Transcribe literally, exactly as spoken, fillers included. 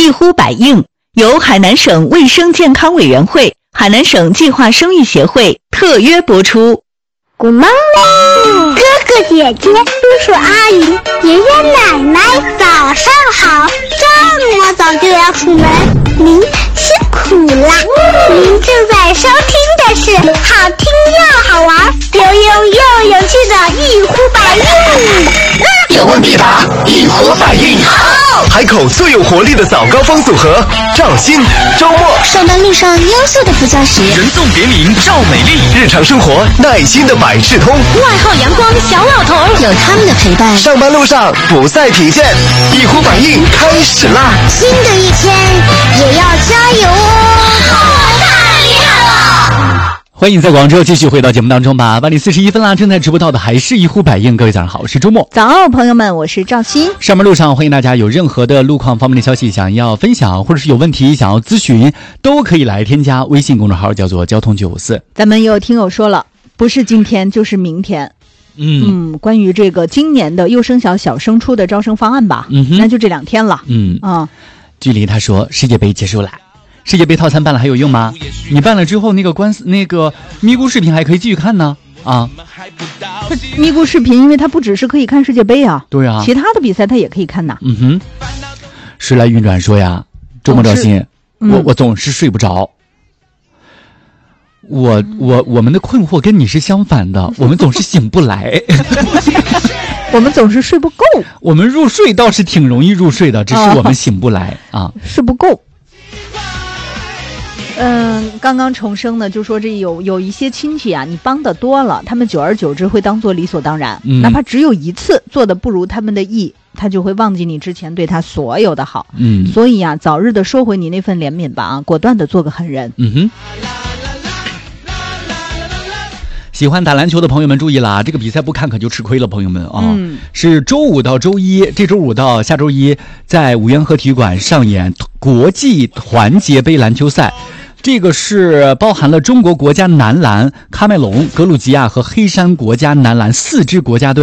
一呼百应，由海南省卫生健康委员会、海南省计划生育协会特约播出。 Good morning， 哥哥姐姐、叔叔阿姨、爷爷奶奶，早上好！这么早就要出门，您辛苦啦！您正在收听的是好听又好玩、有用又有趣的一呼百应。 有问必答，一呼百应。好，海口最有活力的早高峰组合，赵鑫、周末。 上班路上优秀的副驾驶， 人送别名赵美丽。日常生活耐心的百事通， 外号阳光小老头，有他们的陪伴， 上班路上不再停线。一呼百应开始啦！ 新的一天也要加油哦！太厉害了！ 欢迎在广州继续回到节目当中吧。八点四十一分啦，正在直播到的还是一呼百应。各位早上好，我是周末。 早，朋友们，我是赵鑫。 上班路上，欢迎大家有任何的路况方面的消息想要分享，或者是有问题想要咨询，都可以来添加微信公众号，叫做交通九五四。 咱们有听友说了，不是今天就是明天。 嗯嗯，关于这个今年的幼升小小升初的招生方案吧， 嗯哼， 那就这两天了。 嗯啊， 距离他说世界杯结束了，世界杯套餐办了还有用吗？你办了之后，那个官司那个咪咕视频还可以继续看呢。啊， 它咪咕视频，因为它不只是可以看世界杯啊， 对啊， 其他的比赛它也可以看呐。 嗯哼，时来运转说呀，周末赵鑫， 嗯、 我我总是睡不着。我我我们的困惑跟你是相反的，我们总是醒不来。 我们总是睡不够。 我们入睡倒是挺容易入睡的，只是我们醒不来、哦、啊， 睡不够。嗯，刚刚重生呢，就说这有有一些亲戚啊，你帮的多了，他们久而久之会当做理所当然， 嗯、 哪怕只有一次做的不如他们的意，他就会忘记你之前对他所有的好。 嗯， 所以啊，早日的收回你那份怜悯吧啊，果断的做个狠人。 嗯哼。喜欢打篮球的朋友们注意啦，这个比赛不看可就吃亏了，朋友们啊、 嗯！ 是周五到周一，这周五到下周一，在五缘河体育馆上演国际团结杯篮球赛。这个是包含了中国国家男篮、喀麦隆、格鲁吉亚和黑山国家男篮四支国家队。